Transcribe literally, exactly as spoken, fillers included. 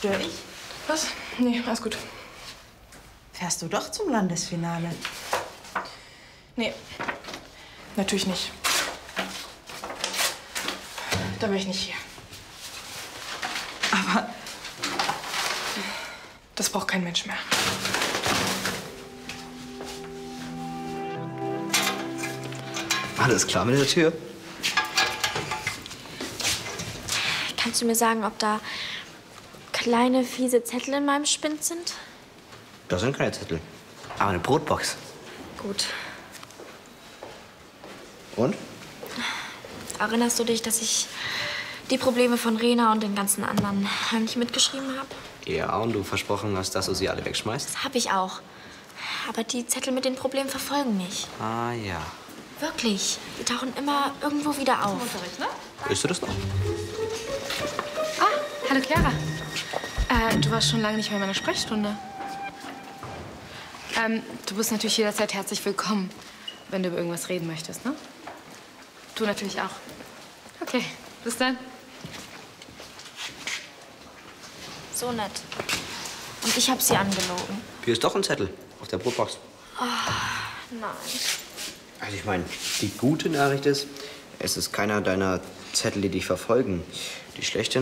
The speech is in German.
Störe ich? Was? Nee, alles gut. Fährst du doch zum Landesfinale? Nee, natürlich nicht. Da bin ich nicht hier. Aber das braucht kein Mensch mehr. Alles klar mit der Tür? Kannst du mir sagen, ob da kleine, fiese Zettel in meinem Spind sind? Das sind keine Zettel, aber eine Brotbox. Gut. Und? Erinnerst du dich, dass ich die Probleme von Rena und den ganzen anderen heimlich mitgeschrieben habe? Ja, und du versprochen hast, dass du sie alle wegschmeißt? Das habe ich auch. Aber die Zettel mit den Problemen verfolgen mich. Ah, ja. Wirklich. Die tauchen immer irgendwo wieder auf. Willst du das noch? Ah, hallo Chiara. Äh, du warst schon lange nicht mehr in meiner Sprechstunde. Ähm, du bist natürlich jederzeit herzlich willkommen, wenn du über irgendwas reden möchtest, ne? Du natürlich auch. Okay, bis dann. So nett. Und ich habe sie angelogen. Hier ist doch ein Zettel auf der Brotbox. Oh, nein. Also ich meine, die gute Nachricht ist, es ist keiner deiner Zettel, die dich verfolgen. Die schlechte